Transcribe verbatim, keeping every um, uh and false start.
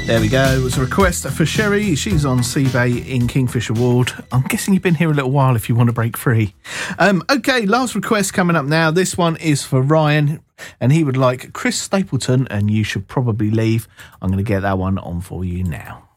There we go. It was a request for Sherry. She's on Seabay in Kingfisher Ward. I'm guessing you've been here a little while if you want to break free. Um, okay, last request coming up now. This one is for Ryan, and he would like Chris Stapleton, and You Should Probably Leave. I'm going to get that one on for you now.